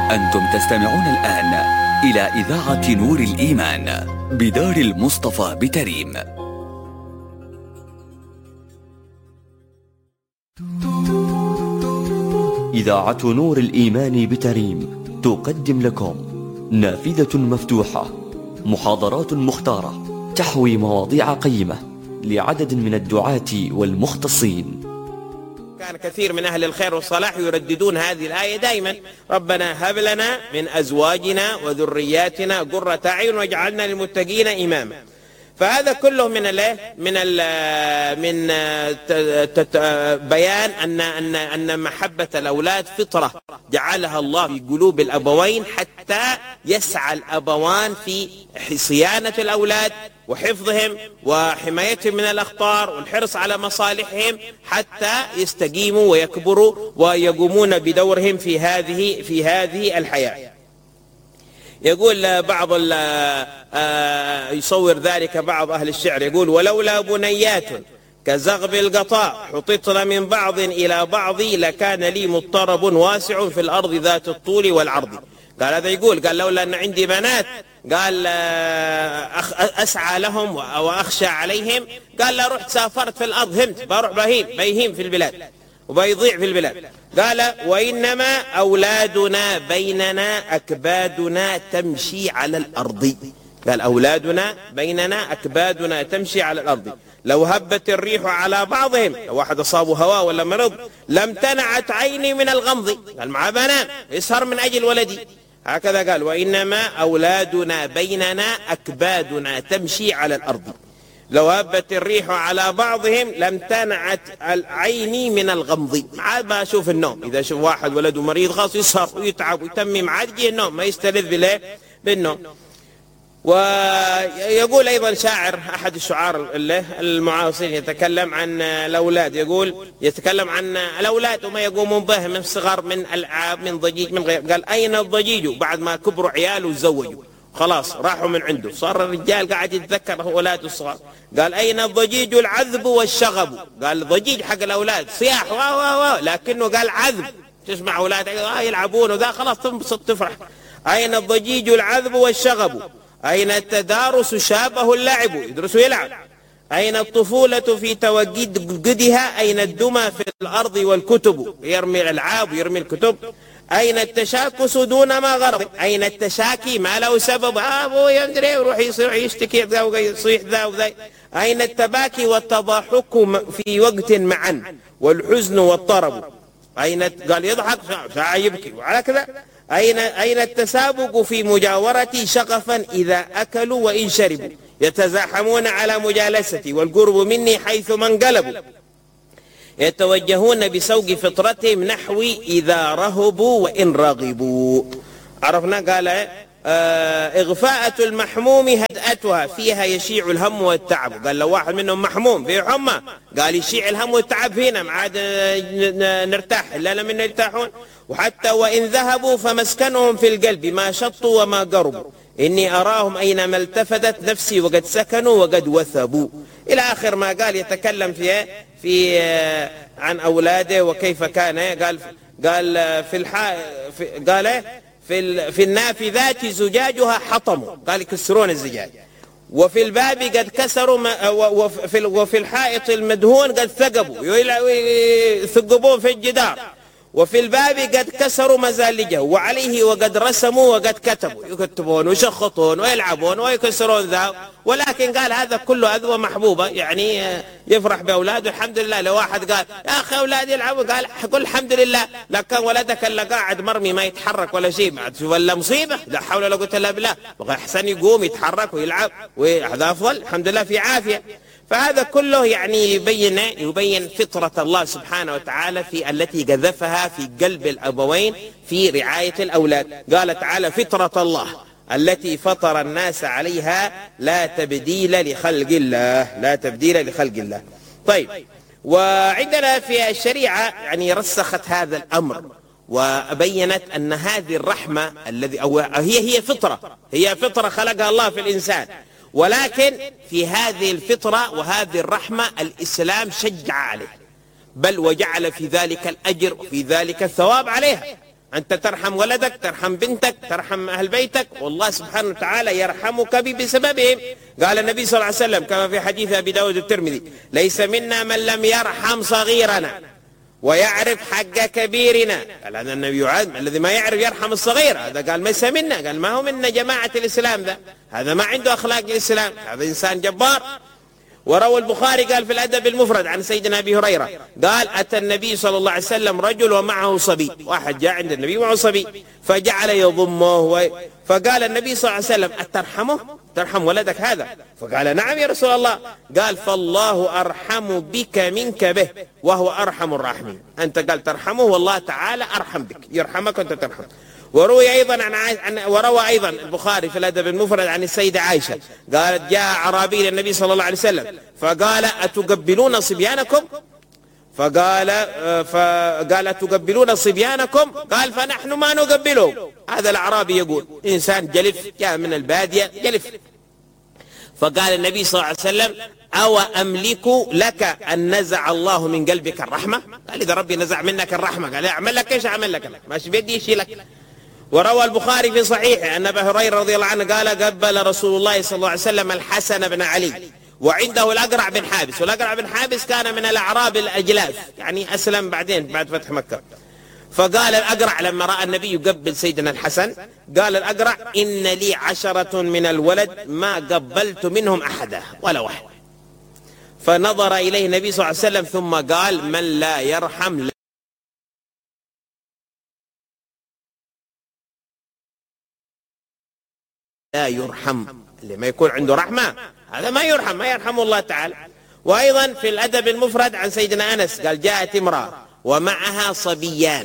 أنتم تستمعون الآن إلى إذاعة نور الإيمان بدار المصطفى بتريم. إذاعة نور الإيمان بتريم تقدم لكم نافذة مفتوحة، محاضرات مختارة تحوي مواضيع قيمة لعدد من الدعاة والمختصين. كان كثير من أهل الخير والصلاح يرددون هذه الآية دائما: ربنا هب لنا من أزواجنا وذرياتنا قرة أعين واجعلنا للمتقين إماما. فهذا كله من بيان أن محبة الأولاد فطرة جعلها الله في قلوب الأبوين، حتى يسعى الأبوان في صيانة الأولاد وحفظهم وحمايتهم من الأخطار والحرص على مصالحهم حتى يستقيموا ويكبروا ويقومون بدورهم في هذه الحياة. يقول بعض يصور ذلك بعض أهل الشعر، يقول: ولولا بنيات كزغب القطاء حططن من بعض إلى بعض لكان لي مضطرب واسع في الأرض ذات الطول والعرض. قال هذا قال لولا أن عندي بنات قال أسعى لهم وأخشى عليهم، قال لا رحت سافرت في الأرض، همت بروح بيهيم في البلاد وبيضيع في البلاد. قال: وإنما أولادنا بيننا أكبادنا تمشي على الأرض. قال: أولادنا بيننا أكبادنا تمشي على الأرض، لو هبت الريح على بعضهم، لو واحد أصابه هواء ولا مرض، لم تنعت عيني من الغمض. قال: مع بنان يسهر من أجل ولدي. هكذا قال: وإنما أولادنا بيننا أكبادنا تمشي على الأرض، لو هبت الريح على بعضهم لم تنعت عيني من الغمض. عاد ما أشوف النوم، إذا شوف واحد ولده مريض خاص يسهر ويتعب ويتمم، عاد يجي النوم ما يستلذ بالنوم. ويقول أيضا شاعر أحد الشعراء المعاصرين يتكلم عن الأولاد، يتكلم عن الأولاد وما يقومون به من صغر، من ألعاب، من ضجيج، من غير. قال: أين الضجيج؟ بعد ما كبروا عياله وتزوجوا خلاص راحوا من عنده، صار الرجال قاعد يتذكر أولاده الصغار. قال: أين الضجيج العذب والشغب؟ قال: ضجيج حق الأولاد صياح لكنه قال عذب، تسمع أولاد يلعبون وذا خلاص تنبسط تفرح. أين الضجيج العذب والشغب؟ أين التدارس شابه اللعب؟ يدرس ويلعب. أين الطفولة في توجدها؟ أين الدمى في الأرض والكتب؟ يرمي الألعاب ويرمي الكتب. أين التشاكس دون ما غرض؟ أين التشاكي ما له سبب؟ أبوه يندري يروح يشتكي ذا ويصيح ذا وذا. أين التباكي والتضاحك في وقت معا والحزن والطرب؟ قال يضحك ساعة يبكي وعلى كذا. أين التسابق في مجاورتي شغفا إذا أكلوا وإن شربوا؟ يتزاحمون على مجالستي والقرب مني حيث ما انقلبوا، يتوجهون بسوق فطرتهم نحوي إذا رهبوا وإن رغبوا. عرفنا. قال: إغفاءة المحموم هدأتها فيها يشيع الهم والتعب. قال: لو واحد منهم محموم في حمى قال يشيع الهم والتعب فينا، ما عاد نرتاح إلا لمن يرتاحون. وحتى وإن ذهبوا فمسكنهم في القلب ما شطوا وما قربوا، إني أراهم أينما التفتت نفسي وقد سكنوا وقد وثبوا، إلى آخر ما قال. يتكلم في عن أولاده وكيف كان. قال في النافذات زجاجها حطم، قال يكسرون الزجاج. وفي الباب قد كسروا وفي الحائط المدهون قد ثقبوا، يثقبون في الجدار. وفي الباب قد كسروا مزالجه وعليه وقد رسموا وقد كتبوا، يكتبون ويشخطون ويلعبون ويكسرون ذا. ولكن قال هذا كله أذوى محبوبة، يعني يفرح بأولاده الحمد لله. لو واحد قال يا أخي أولادي يلعبوا، قال قل الحمد لله. لكن ولدك اللي قاعد مرمي ما يتحرك ولا شيء، ولا مصيبة، لا حول ولا قوة إلا بالله. أحسن يقوم يتحرك ويلعب، وهذا أفضل الحمد لله في عافية. فهذا كله يعني يبين فطرة الله سبحانه وتعالى التي قذفها في قلب الأبوين في رعاية الأولاد. قال تعالى: فطرة الله التي فطر الناس عليها لا تبديل لخلق الله، لا تبديل لخلق الله. طيب، وعندنا في الشريعة يعني رسخت هذا الأمر وبينت أن هذه الرحمة هي فطرة خلقها الله في الإنسان، ولكن في هذه الفطرة وهذه الرحمة الإسلام شجع عليه، بل وجعل في ذلك الأجر وفي ذلك الثواب عليها. أنت ترحم ولدك، ترحم بنتك، ترحم أهل بيتك، والله سبحانه وتعالى يرحمك بسببهم. قال النبي صلى الله عليه وسلم كما في حديث أبي داود الترمذي: ليس منا من لم يرحم صغيرنا ويعرف حق كبيرنا. قال هذا النبي يعلم الذي ما يعرف يرحم الصغير، هذا قال ليس منا، قال ما هو منا جماعة الإسلام، هذا ما عنده أخلاق الإسلام، هذا إنسان جبار. وروى البخاري قال في الأدب المفرد عن سيدنا أبي هريرة قال: أتى النبي صلى الله عليه وسلم رجل ومعه صبي، واحد جاء عند النبي ومعه صبي فجعل يضمه، فقال النبي صلى الله عليه وسلم: أترحمه؟ ترحم ولدك هذا؟ فقال: نعم يا رسول الله. قال: فالله أرحم بك منك به وهو أرحم الراحمين. أنت قال ترحمه والله تعالى أرحم بك، يرحمك وأنت ترحم. وروى أيضا البخاري في الأدب المفرد عن السيدة عائشة قالت: جاء أعرابي للنبي صلى الله عليه وسلم فقال: أتقبلون صبيانكم؟ فقال أتقبلون صبيانكم؟ قال: فنحن ما نقبلهم. هذا الأعرابي يقول إنسان جلف جاء من البادية جلف. فقال النبي صلى الله عليه وسلم: أو أملك لك أن نزع الله من قلبك الرحمة؟ قال: إذا ربي نزع منك الرحمة. قال: أعمل لك إيش أعمل لك؟ ماشي بيدي يشيلك. وروى البخاري في صحيحه أن أبا هريرة رضي الله عنه قال: قبل رسول الله صلى الله عليه وسلم الحسن بن علي وعنده الأقرع بن حابس، والأقرع بن حابس كان من الأعراب الأجلاف، يعني أسلم بعدين بعد فتح مكة. فقال الأقرع لما رأى النبي يقبل سيدنا الحسن، قال الأقرع: إن لي 10 من الولد ما قبلت منهم أحدا ولا واحد. فنظر إليه النبي صلى الله عليه وسلم ثم قال: من لا يرحم لا يرحم. اللي ما يكون عنده رحمة هذا ما يرحم، ما يرحمه الله تعالى. وأيضا في الأدب المفرد عن سيدنا أنس قال: جاءت امرأة ومعها صبيان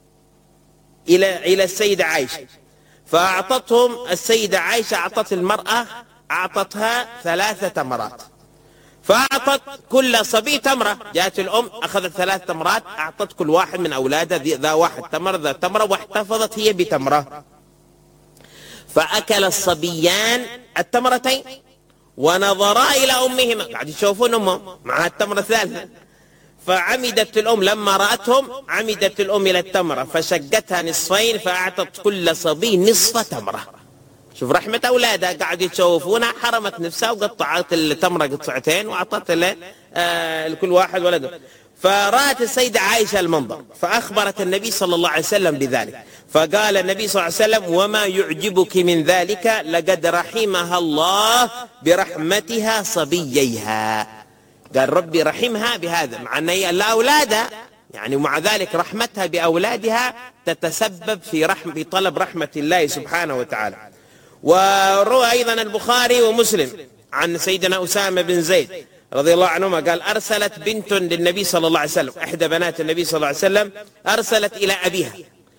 إلى السيدة عائشة، فأعطتهم السيدة عائشة، أعطت المرأة أعطتها 3 تمرات، فأعطت كل صبي تمرة. جاءت الأم أخذت 3 تمرات، أعطت كل واحد من أولادها ذا واحد تمرة ذا تمرة، واحتفظت هي بتمرة. فأكل الصبيان التمرتين ونظرا إلى أمهما، قاعد يشوفون أمهم مع التمرة الثالثة. فعمدت الأم لما رأتهم، عمدت الأم إلى التمرة فشقتها نصفين فأعطت كل صبي نصف تمرة. شوف رحمة أولادها، قاعد يشوفونها، حرمت نفسها وقطعت التمرة قطعتين وأعطت لكل واحد ولده. فرأت السيدة عائشة المنظر فأخبرت النبي صلى الله عليه وسلم بذلك، فقال النبي صلى الله عليه وسلم: وما يعجبك من ذلك لقد رحمها الله برحمتها صبييها. قال ربي رحمها بهذا، مع أن هي لا أولادها يعني، ومع ذلك رحمتها بأولادها تتسبب في طلب رحمة الله سبحانه وتعالى. وروى أيضا البخاري ومسلم عن سيدنا أسامة بن زيد رضي الله عنهما قال: أرسلت بنت للنبي صلى الله عليه وسلم، إحدى بنات النبي صلى الله عليه وسلم، أرسلت إلى أبيها: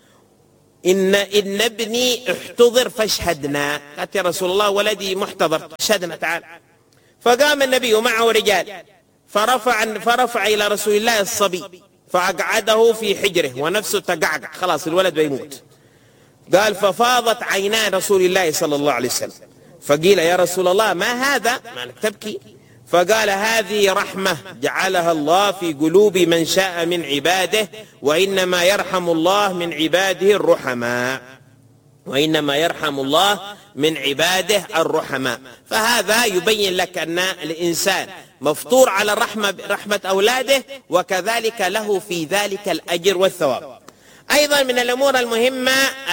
إن ابني احتضر فاشهدنا. قالت: يا رسول الله ولدي محتضر، اشهدنا تعال. فقام النبي ومعه رجال فرفع إلى رسول الله الصبي فأقعده في حجره ونفسه تقعقع، خلاص الولد بيموت. قال: ففاضت عينا رسول الله صلى الله عليه وسلم، فقيل: يا رسول الله ما هذا؟ مالك تبكي؟ فقال: هذه رحمة جعلها الله في قلوب من شاء من عباده، وإنما يرحم الله من عباده الرحماء، وإنما يرحم الله من عباده الرحماء. فهذا يبين لك أن الإنسان مفطور على رحمة أولاده، وكذلك له في ذلك الأجر والثواب. أيضا من الأمور المهمة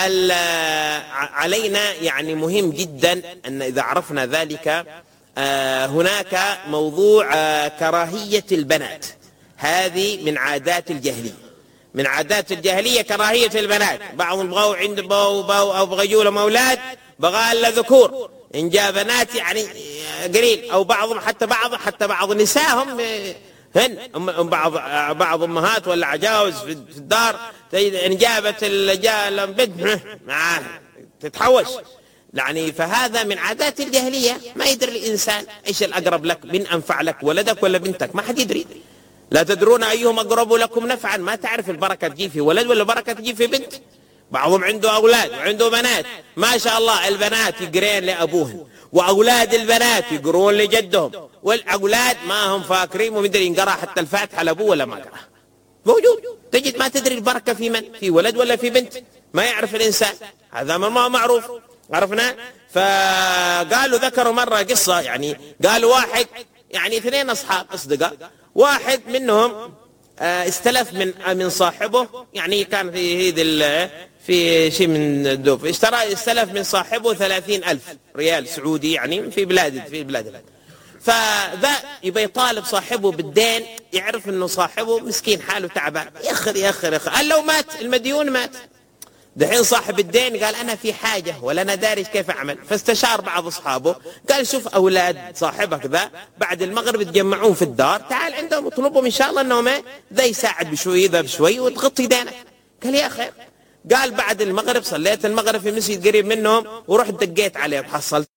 علينا، يعني مهم جدا أن إذا عرفنا ذلك، هناك موضوع كراهية البنات. هذه من عادات الجاهلية، من عادات الجاهلية كراهية البنات. بعضهم بغوا عند أو بغى يجوا لهم أولاد بغى إلا ذكور، إن جاء بنات يعني قليل. أو بعضهم حتى بعض نسائهم هن بعض أمهات ولا عجاوز في الدار إن جابت بنت معاه تتحوش يعني. فهذا من عادات الجاهلية، ما يدري الإنسان إيش الأقرب لك، من أنفع لك ولدك ولا بنتك، ما حد يدري. لا تدرون أيهم أقرب لكم نفعا، ما تعرف البركة تجي في ولد ولا البركة تجي في بنت. بعضهم عنده أولاد وعنده بنات، ما شاء الله البنات يقرين لأبوهن، وأولاد البنات يقرون لجدهم، والأولاد ما هم فاكرين ومدري ينقرأ حتى الفاتحة لأبوه ولا ما قرأ. موجود، تجد ما تدري البركة في من، في ولد ولا في بنت. ما يعرف الإنسان، هذا ما معروف، عرفنا. فقالوا ذكروا مرة قصة، يعني قالوا واحد، يعني اثنين أصحاب أصدقاء، واحد منهم استلف من صاحبه، يعني كان في شيء من الدوب، استلف من صاحبه 30,000 ريال سعودي، يعني في بلاد. فذا يبي يطالب صاحبه بالدين، يعرف انه صاحبه مسكين حاله تعبان، يأخر قال لو مات المديون مات. دحين صاحب الدين قال انا في حاجة ولا انا داري كيف اعمل، فاستشار بعض اصحابه، قال شوف اولاد صاحبك ذا بعد المغرب يتجمعون في الدار، تعال عندهم اطلبهم ان شاء الله انهم ذا يساعد بشوي ذا بشوي وتغطي دينك. قال يا خير. قال بعد المغرب صليت المغرب في مسجد قريب منهم، ورحت دقيت عليهم، حصلت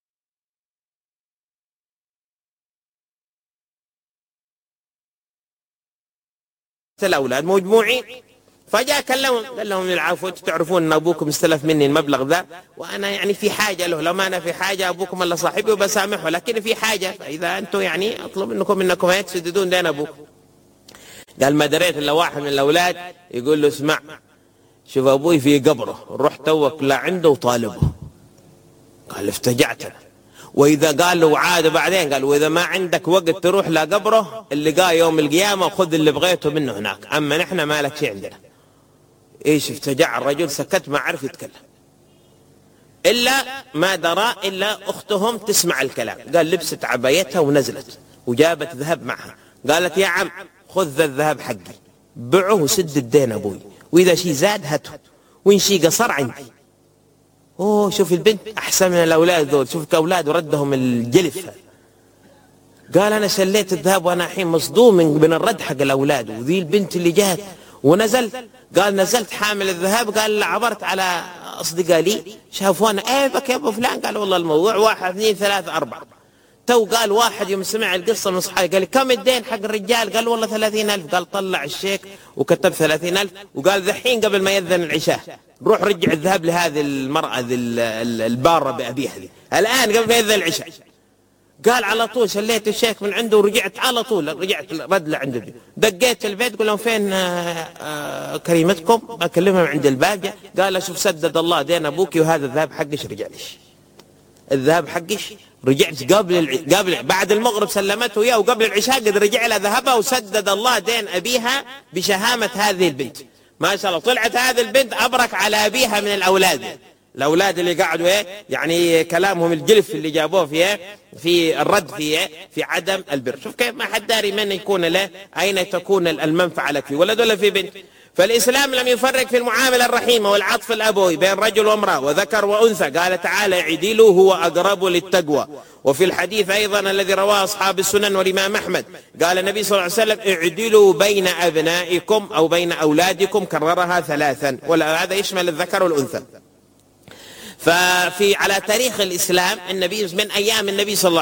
الأولاد مجموعين. فجاء كلمهم قال لهم العفو، تعرفون أن أبوكم استلف مني المبلغ ذا، وأنا يعني في حاجة له، لو ما أنا في حاجة أبوكم الله صاحبي وبسامحه، لكن في حاجة، فإذا أنتم يعني أطلب إنكم هيك تسددون دين أبوكم. قال ما دريت إلا واحد من الأولاد يقول له اسمع، شوف أبوي في قبره، رحت توك لعنده وطالبه. قال افتجعتنا. وإذا قال له عاد بعدين، قال وإذا ما عندك وقت تروح لقبره اللي قاه يوم القيامة وخذ اللي بغيته منه هناك، أما نحن ما لك شيء عندنا. إيش افتجع الرجل، سكت ما عرف يتكلم، إلا ما درى إلا أختهم تسمع الكلام. قال لبست عبايتها ونزلت وجابت ذهب معها، قالت يا عم خذ ذا الذهب حقي، بيعه وسد الدين أبوي، وإذا شيء زاد هاته، وإن شيء قصر عندي. اوه شوف البنت احسن من الاولاد ذول، شوف اولاد وردهم الجلف. قال انا شليت الذهب وانا الحين مصدوم من الرد حق الاولاد، وذي البنت اللي جات ونزل. قال نزلت حامل الذهب، قال عبرت على اصدقاء لي شافونا، ايه بك يا ابو فلان، قال والله الموضوع 1 2 3 4. تو قال واحد يوم سمع القصه من اصحابي قال كم الدين حق الرجال؟ قال والله 30,000. قال طلع الشيك وكتب 30,000، وقال ذحين قبل ما يأذن العشاء روح رجع الذهب لهذه المرأة البارة بأبيها ذي الآن قبل ما يأذن العشاء. قال على طول شليت الشيك من عنده ورجعت على طول، رجعت رد لعنده. دقيت البيت قل لهم فين كريمتكم؟ أكلمهم عند الباب. قال شوف سدد الله دين أبوك وهذا الذهب حقش رجع ليش، الذهب حقش رجعت قبل بعد المغرب سلمته اياه، وقبل العشاء قد رجع لها ذهبها وسدد الله دين ابيها بشهامه هذه البنت. ما شاء الله طلعت هذه البنت ابرك على ابيها من الاولاد اللي قعدوا يعني كلامهم الجلف اللي جابوه في الرد في عدم البر. شوف كيف ما حد داري من يكون له، اين تكون المنفعه لك في ولد ولا في بنت. فالإسلام لم يفرق في المعاملة الرحيمة والعطف الأبوي بين رجل وامرأة وذكر وأنثى. قال تعالى اعدلوا هو أقرب للتقوى. وفي الحديث أيضا الذي رواه أصحاب السنن والإمام أحمد قال النبي صلى الله عليه وسلم اعدلوا بين أبنائكم أو بين أولادكم، كررها 3، وهذا يشمل الذكر والأنثى. ففي على تاريخ الإسلام النبي من أيام النبي صلى الله